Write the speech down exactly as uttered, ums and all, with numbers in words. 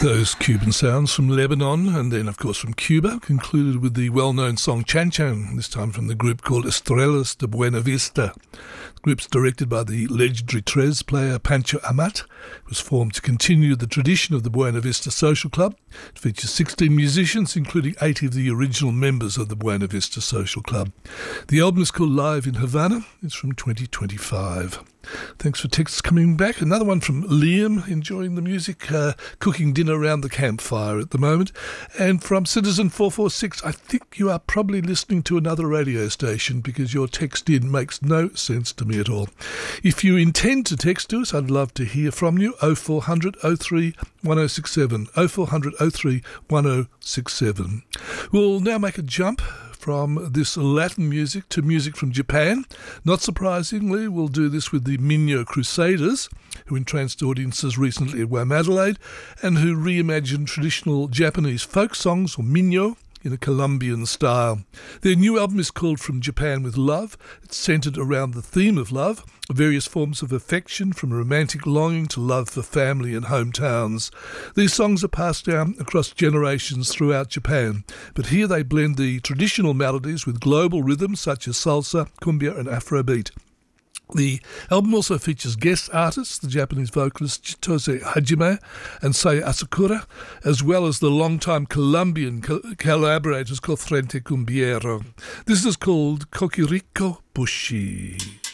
Those Cuban sounds from Lebanon and then, of course, from Cuba, concluded with the well-known song Chan Chan, this time from the group called Estrellas de Buena Vista. The group's directed by the legendary Tres player Pancho Amat. It was formed to continue the tradition of the Buena Vista Social Club. It features sixteen musicians, including eighty of the original members of the Buena Vista Social Club. The album is called Live in Havana. It's from twenty twenty-five. Thanks for texts coming back. Another one from Liam, enjoying the music, uh, cooking dinner around the campfire at the moment. And from Citizen four four six, I think you are probably listening to another radio station because your text in makes no sense to me at all. If you intend to text to us, I'd love to hear from you. oh four hundred oh three ten six seven, oh four hundred oh three ten six seven. We'll now make a jump from this Latin music to music from Japan. Not surprisingly, we'll do this with the Minyo Crusaders, who entranced audiences recently at Wham Adelaide and who reimagined traditional Japanese folk songs, or minyo, in a Colombian style. Their new album is called From Japan with Love. It's centred around the theme of love, various forms of affection, from romantic longing to love for family and hometowns. These songs are passed down across generations throughout Japan, but here they blend the traditional melodies with global rhythms such as salsa, cumbia and Afrobeat. The album also features guest artists, the Japanese vocalist Chitose Hajime and Saya Asakura, as well as the longtime Colombian co- collaborators called Frente Cumbiero. This is called Kokiriko Bushi.